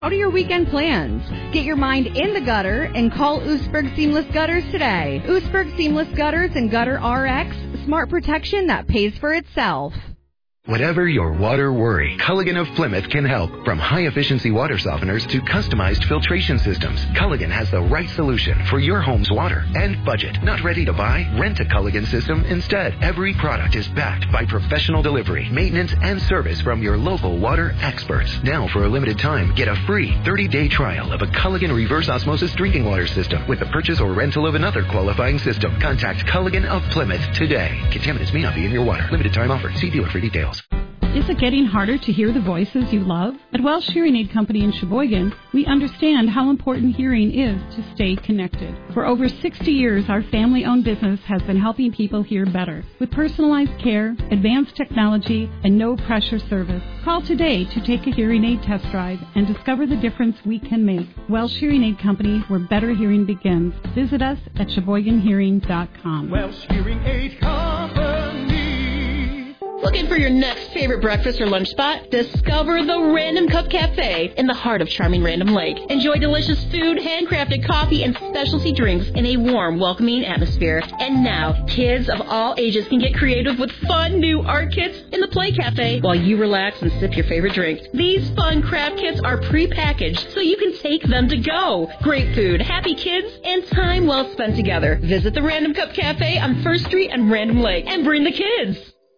What are your weekend plans? Get your mind in the gutter and call Oostburg Seamless Gutters today. Oostburg Seamless Gutters and Gutter RX, smart protection that pays for itself. Whatever your water worry, Culligan of Plymouth can help. From high-efficiency water softeners to customized filtration systems, Culligan has the right solution for your home's water and budget. Not ready to buy? Rent a Culligan system instead. Every product is backed by professional delivery, maintenance, and service from your local water experts. Now, for a limited time, get a free 30-day trial of a Culligan reverse osmosis drinking water system with the purchase or rental of another qualifying system. Contact Culligan of Plymouth today. Contaminants may not be in your water. Limited time offer. See dealer for details. Is it getting harder to hear the voices you love? At Welsh Hearing Aid Company in Sheboygan, we understand how important hearing is to stay connected. For over 60 years, our family-owned business has been helping people hear better. With personalized care, advanced technology, and no-pressure service. Call today to take a hearing aid test drive and discover the difference we can make. Welsh Hearing Aid Company, where better hearing begins. Visit us at SheboyganHearing.com. Welsh Hearing Aid Company. Looking for your next favorite breakfast or lunch spot? Discover the Random Cup Cafe in the heart of charming Random Lake. Enjoy delicious food, handcrafted coffee, and specialty drinks in a warm, welcoming atmosphere. And now, kids of all ages can get creative with fun new art kits in the Play Cafe while you relax and sip your favorite drink. These fun craft kits are pre-packaged so you can take them to go. Great food, happy kids, and time well spent together. Visit the Random Cup Cafe on 1st Street and Random Lake and bring the kids.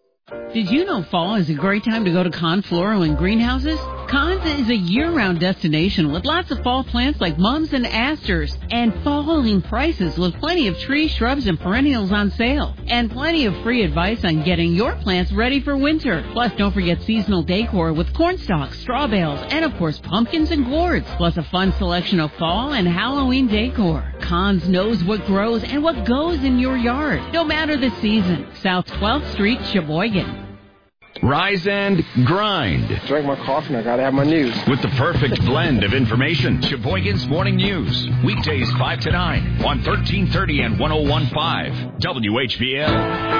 Did you know fall is a great time to go to Confloro and greenhouses? Cons is a year-round destination with lots of fall plants like mums and asters and falling prices with plenty of trees, shrubs, and perennials on sale. And plenty of free advice on getting your plants ready for winter. Plus, don't forget seasonal decor with corn stalks, straw bales, and of course pumpkins and gourds. Plus a fun selection of fall and Halloween decor. Cons knows what grows and what goes in your yard, no matter the season. South 12th Street, Sheboygan. Rise and grind. Drink my coffee and I gotta have my news. With the perfect blend of information. Sheboygan's Morning News. Weekdays 5 to 9 on 1330 and 101.5 WHBL.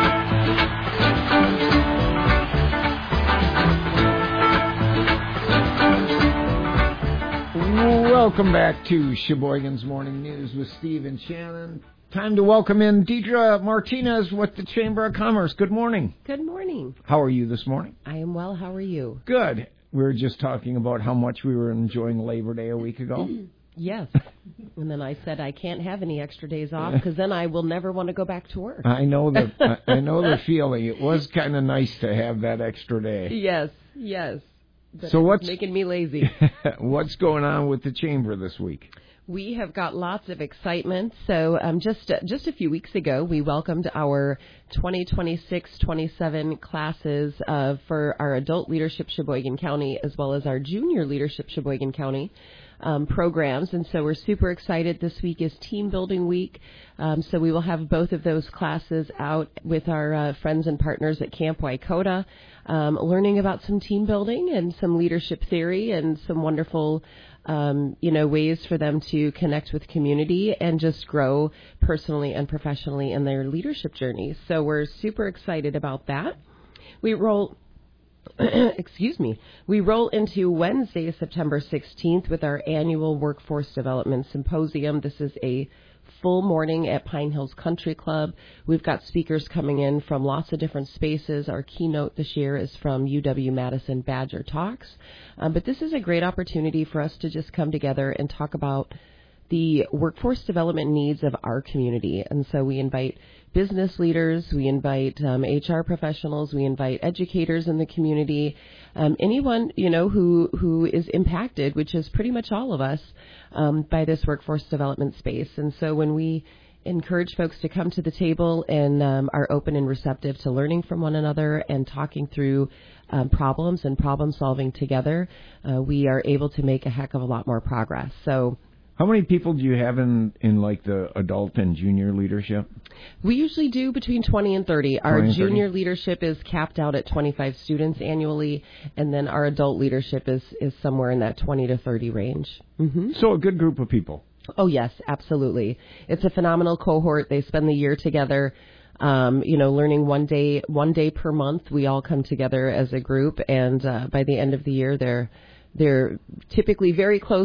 Welcome back to Sheboygan's Morning News with Steve and Shannon. Time to welcome in Deidre Martinez with the Chamber of Commerce. Good morning. Good morning. How are you this morning? I am well. How are you? Good. We were just talking about how much we were enjoying Labor Day a week ago. Yes. And then I said I can't have any extra days off because then I will never want to go back to work. I know the feeling. It was kind of nice to have that extra day. Yes, yes. But so what's making me lazy? What's going on with the Chamber this week? We have got lots of excitement. So just a few weeks ago, we welcomed our 2026-27 classes for our Adult Leadership Sheboygan County as well as our Junior Leadership Sheboygan County programs. And so we're super excited. This week is Team Building Week. So we will have both of those classes out with our friends and partners at Camp Waikota, learning about some team building and some leadership theory and some wonderful ways for them to connect with community and just grow personally and professionally in their leadership journeys. So we're super excited about that. We roll into Wednesday, September 16th with our annual Workforce Development Symposium. This is a full morning at Pine Hills Country Club. We've got speakers coming in from lots of different spaces. Our keynote this year is from UW-Madison Badger Talks. But this is a great opportunity for us to just come together and talk about the workforce development needs of our community. And so we invite business leaders, we invite HR professionals, we invite educators in the community, anyone, who is impacted, which is pretty much all of us, by this workforce development space. And so when we encourage folks to come to the table and are open and receptive to learning from one another and talking through problems and problem solving together, we are able to make a heck of a lot more progress. So how many people do you have in like the adult and junior leadership? We usually do between 20 and 30. Our junior leadership is capped out at 25 students annually, and then our adult leadership is somewhere in that 20 to 30 range. Mm-hmm. So a good group of people. Oh, yes, absolutely. It's a phenomenal cohort. They spend the year together, learning one day per month. We all come together as a group, and by the end of the year, they're They're typically very close